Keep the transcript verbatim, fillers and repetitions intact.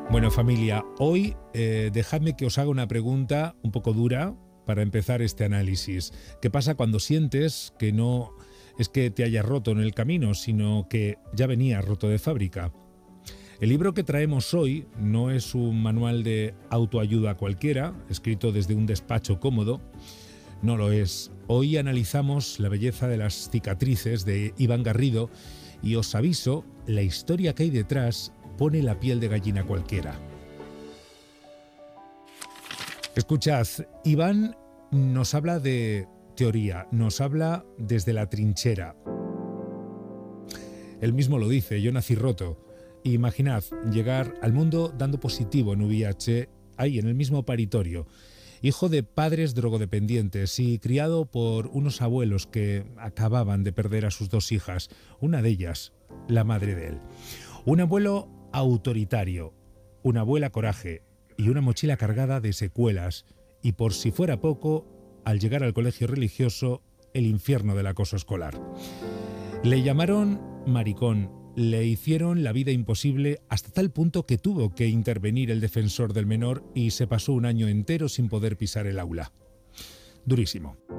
Bueno, familia, hoy eh, dejadme que os haga una pregunta un poco dura para empezar este análisis. ¿Qué pasa cuando sientes que no es que te hayas roto en el camino, sino que ya venías roto de fábrica? El libro que traemos hoy no es un manual de autoayuda cualquiera, escrito desde un despacho cómodo. No lo es. Hoy analizamos la belleza de las cicatrices de Iván Garrido y os aviso, la historia que hay detrás pone la piel de gallina cualquiera. Escuchad, Iván nos habla de teoría, nos habla desde la trinchera. Él mismo lo dice, yo nací roto. Imaginad llegar al mundo dando positivo en V I H, ahí en el mismo paritorio, hijo de padres drogodependientes y criado por unos abuelos que acababan de perder a sus dos hijas, una de ellas, la madre de él. Un abuelo autoritario, una abuela coraje y una mochila cargada de secuelas y, por si fuera poco, al llegar al colegio religioso, el infierno del acoso escolar. Le llamaron maricón, le hicieron la vida imposible hasta tal punto que tuvo que intervenir el defensor del menor y se pasó un año entero sin poder pisar el aula. Durísimo.